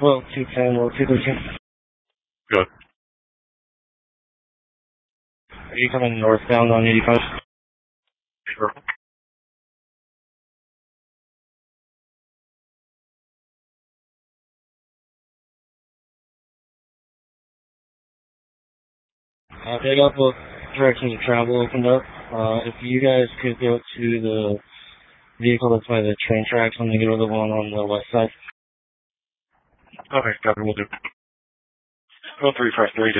Well, 210, well, 213. Good. Are you coming northbound on 85? Sure. They got both directions of travel opened up. If you guys could go to the vehicle that's by the train tracks, I'm going to go to the one on the west side. Okay, copy, we'll do. 0353